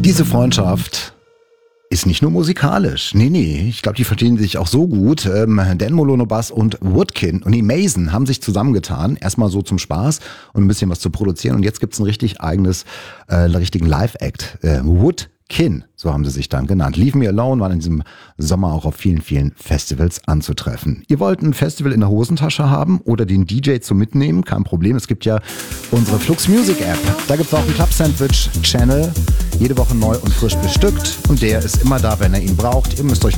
Diese Freundschaft ist nicht nur musikalisch. Nee, ich glaube, die verstehen sich auch so gut. Dan Molono Bass und Woodkin und die Mason haben sich zusammengetan. Erstmal so zum Spaß und ein bisschen was zu produzieren. Und jetzt gibt's ein richtig eigenes, richtigen Live-Act. Woodkin, so haben sie sich dann genannt. Leave Me Alone waren in diesem Sommer auch auf vielen, vielen Festivals anzutreffen. Ihr wollt ein Festival in der Hosentasche haben oder den DJ zum Mitnehmen? Kein Problem, es gibt ja unsere Flux Music App. Da gibt's auch einen Club Sandwich Channel. Jede Woche neu und frisch bestückt. Und der ist immer da, wenn ihr ihn braucht. Ihr müsst euch